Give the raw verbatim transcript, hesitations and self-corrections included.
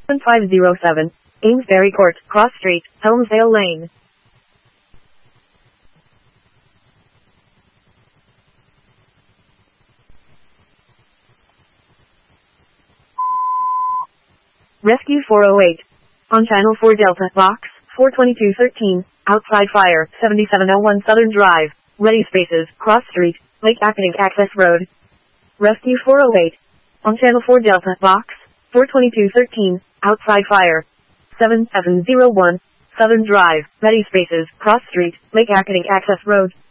five oh seven, Amesbury Court, Cross Street, Helmsdale Lane. Rescue four oh eight. On Channel four Delta, Box four twenty-two thirteen, outside fire, seventy-seven oh one Southern Drive, Ready Spaces, Cross Street, Lake Academic Access Road. Rescue four oh eight. On Channel four Delta, Box four twenty-two thirteen, outside fire, seven seven oh one Southern Drive, Ready Spaces, Cross Street, Lake Academic Access Road.